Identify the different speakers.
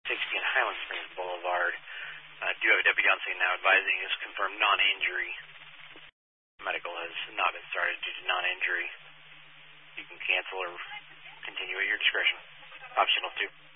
Speaker 1: 60 and Highland Springs Boulevard. Do have a deputy on scene now advising is confirmed non-injury. Medical has not been started due to non-injury. You can cancel or continue at your discretion. Optional 2.